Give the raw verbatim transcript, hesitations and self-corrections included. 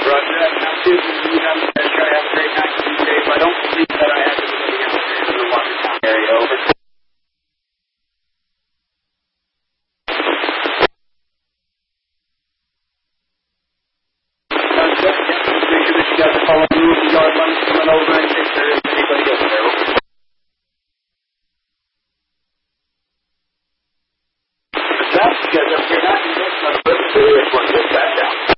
Roger that. Now, Susan, you have a try to have a great night these days. I don't believe that I have anybody else in the Watertown area. Over. Got to follow you with the yard lunch coming over and take care of anybody else there. That's because if you're not in this number, it's one good back.